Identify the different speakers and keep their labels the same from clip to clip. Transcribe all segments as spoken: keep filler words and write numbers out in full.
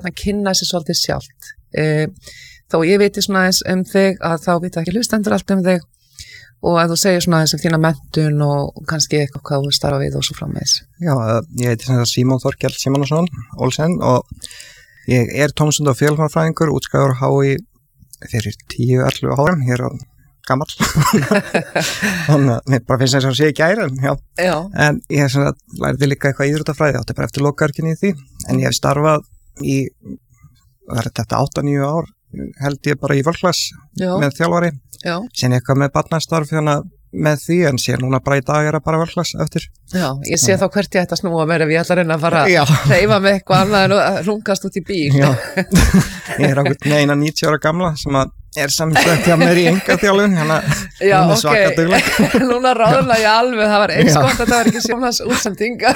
Speaker 1: gjarnan kynna sér svolítið sjálft. E, þó ég veit svona eins um þig að þá vita ekki hlustendur allt um þig og að þú segir svona eins um þína menntun og kannski eitthvað hvað þú starfa við og svo framvegis.
Speaker 2: Já, ég heiti sem það Símon Þorkell Símonarson Olsen og ég er tómstund- og fjölmálafræðingur, útskrifaður H í fyrir tíu til ellefu árum, hér á gamall. Þannig að mér bara finnst þess að sé ekki gæri, en já.
Speaker 1: Já.
Speaker 2: En ég hef svona lærði líka eitthvað íþróttafræði, átti bara eftir lokaörkinni í því, en ég hef starfað í, það er þetta átta til níu ár, held ég bara í völklass með þjálfari,
Speaker 1: já.
Speaker 2: Sen eitthvað með barnastarf hérna með því, en sé núna bara í dag er að bara völklass eftir.
Speaker 1: Já, ég sé þá hvert ég ætti að snúa mér ef ég ætla að reyna að fara að hreyfa með eitthvað annað en að rungast út í bíl.
Speaker 2: Já, ég er ákveð með eina níutíu ára gamla sem að er samsett hjá mér í engaþjálfun, hérna hún er svaka dugleg.
Speaker 1: Núna ráðurlega ég alveg, það var eins gott að það var ekki sjónas útsendinga.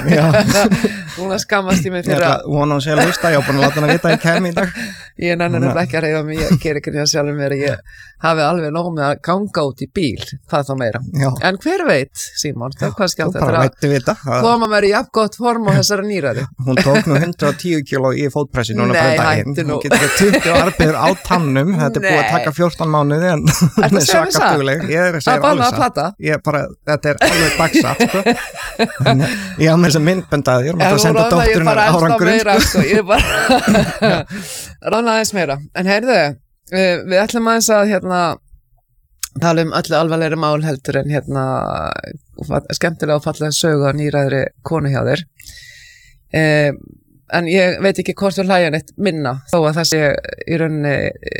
Speaker 1: Núna skammast ég mig fyrir að...
Speaker 2: Ég vona hún sé að hlusta, ég á búin að láta hana vita að ég kem í dag.
Speaker 1: Ég nenni nefnilega ekki að reyfa mig, ég ger ekki nýja sjálfur mér, ég hafi alveg nóg með að ganga út í bíl, það þá meira. Já. En hver veit, Símon, það er hvað skjátt
Speaker 2: þetta að
Speaker 1: koma mér í jafn gott form á þessari nýræði.
Speaker 2: Hún tók nú hundrað og tíu kíló í fótpressi núna
Speaker 1: Nei,
Speaker 2: fyrir daginn.
Speaker 1: hættu nú.
Speaker 2: Hún getur tuttugu arbeður á tannum, þetta er búið að taka fjórtán mánuði en hún er svaka dugleg. Ég er að segja alveg satt. Ég bara, þetta er alveg dagsatt, sko. Ég á með þess að myndböndaði, ég er með að senda dótturinn árangurinn,
Speaker 1: sko. Ég bara rána aðeins meira. En heyrðu, við ætlum aðeins að hérna tala um öllu alvarlegri mál heldur en hérna skemmtilega og fallega sögu af nýræðri konu hjá þér. Eh, en ég veit ekki hvort þú hlæja neitt minna þó að það sé í rauninni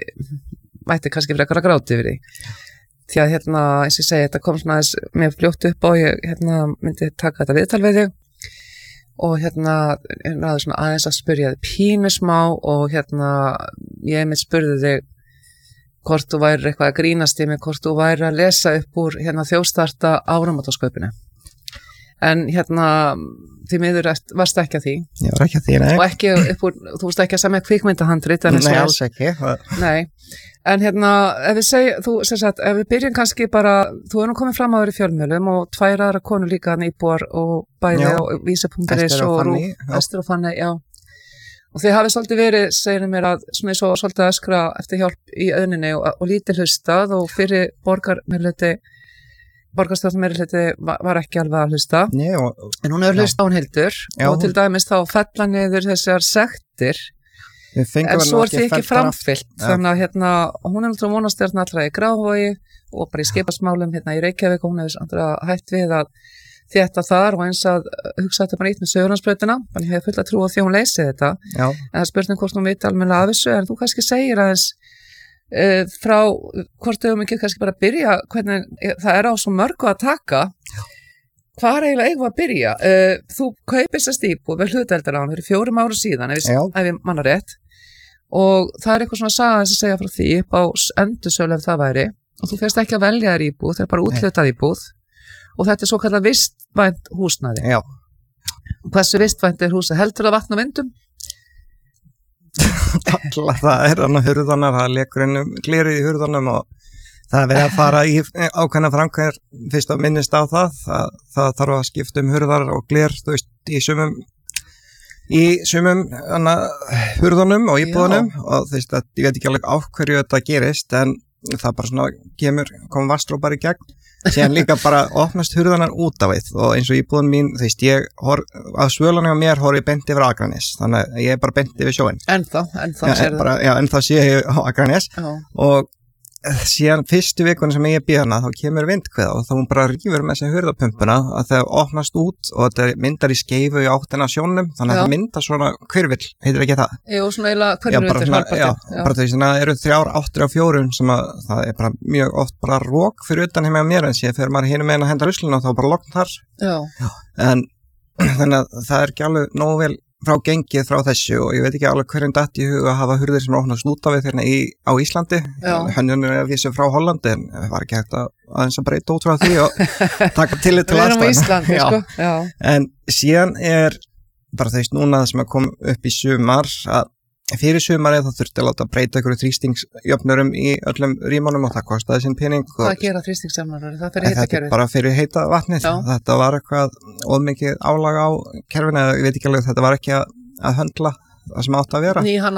Speaker 1: mætti kannski frekar að gráta yfir því. Því að hérna, eins og ég segi, þetta kom svona aðeins mér fljótt upp og ég hérna myndi taka þetta viðtal við þig og hérna náðu svona aðeins að spyrja þig pínu smá og hérna ég mitt spurði þig hvort þú væri eitthvað að grínast í mig, hvort þú væri að lesa upp úr hérna þjóðstarta áramótasköpinu. En hérna, því miður varst ekki að því.
Speaker 2: Ég var ekki að því, nei.
Speaker 1: Og ekki upp úr, þú varst ekki að semja kvikmyndahandrit.
Speaker 2: Nei, alls ekki.
Speaker 1: Nei, en hérna, ef við segjum, þú sem sagt, ef við byrjum kannski bara, þú er nú komið fram að vera í fjölmiðlum og tvær aðra konur líka íbúar og bæði á vísi punktur is og Ester og Fanny, já. Og þið hafið svolítið verið, segir mér að svona svo svolítið að öskra eftir hjálp í auðninni og, og lítið hlustað og fyrir borgarmeirihluti borgarstjórnarmeirihluti var, var ekki alveg að hlusta.
Speaker 2: Nei, og,
Speaker 1: en hún hefur hlustað hún hildur já, og til dæmis þá fella niður þessar sektir en svo er því ekki framfyllt. Þannig að hérna, hún er náttúrulega vonastjörn allra í Grafarvogi og bara í skipasmálum hérna í Reykjavík og hún hefur hætt við að þetta þar og eins að hugsa þetta bara nýtt með Suðurlandsbrautina, þannig ég hef full að trúa því að hún leysi þetta. Já. En það spurning hvort hún veit almennilega af þessu, en þú kannski segir aðeins uh, frá hvort þau mikið kannski bara að byrja, hvernig það er á svo mörgu að taka. Já. Hvað er eiginlega eigum að byrja? Uh, þú kaupir þess íbúð við hlutdeildarlán fyrir fjórum árum síðan, ef ég manna rétt, og það er eitthvað svona saga þess að segja frá því upp á endursölu ef það væri, og þú fyrst ekki að velja þér íbúð, það er bara úthlutað íbúð. Og þetta er svo kallar vistvænt húsnæði. Já. Hversu vistvænt er húsið? Heldur það vatn og vindum?
Speaker 2: Alla, það er þannig hurðanar, það lekur inn glerið í hurðanum og það er verið að fara í ákveðna framkvæmdir fyrst að minnist á það. Það, það þarf að skipta um hurðar og gler, þú veist, í sumum í sumum hana, hurðunum og íbúðunum og þú veist að ég veit ekki alveg á hverju þetta gerist en það bara svona kemur, kom vatnsdrópar í gegn. Síðan líka bara opnast hurðanar út af við og eins og íbúðun mín, þú veist, ég hor, að svölunni á mér horf ég beint yfir Akranes, þannig að ég er bara beint yfir sjóin.
Speaker 1: Ennþá, ennþá
Speaker 2: já,
Speaker 1: sér
Speaker 2: það. Já, ennþá sé ég á Akranes og síðan fyrstu vikunni sem ég býð hana, þá kemur vindkveða og þá hún bara rífur með þessi hurðapumpuna að það opnast út og þetta myndar í skeifu í áttina sjónum, þannig að það myndar svona hvirvill, heitir ekki það?
Speaker 1: Jú, svona eiginlega hverjum
Speaker 2: undir. Já, já, bara því að eru þrjár áttir á fjórum sem að það er bara mjög oft bara rók fyrir utan heima á mér en síðan fyrir maður hinum með að henda ruslinu og þá bara lokn þar. Já. Já. En þannig að það er ekki alveg nógu vel frá gengið frá þessu og ég veit ekki alveg hverjum datt í huga að hafa hurðir sem er opnast út af við hérna í, á Íslandi. Hönnunum er að vísa frá Hollandi en það var ekki hægt að aðeins að breyta út frá því og taka tillit til
Speaker 1: aðstæðum. Við erum á Íslandi,
Speaker 2: já.
Speaker 1: Sko. Já.
Speaker 2: En síðan er bara þeist núna það sem að kom upp í sumar að fyrir sumarið þá þurfti að láta breyta einhverju þrýstingsjöfnurum í öllum rýmunum og það kostaði sinn pening.
Speaker 1: Hvað gera þrýstingsjöfnurar? Það fyrir heita kerfið?
Speaker 2: Bara fyrir heita vatnið. Já. Þetta var eitthvað ómikið álag á kerfinu, ég veit ekki alveg, þetta var ekki að, að höndla það sem átt að vera.
Speaker 1: Ný, hann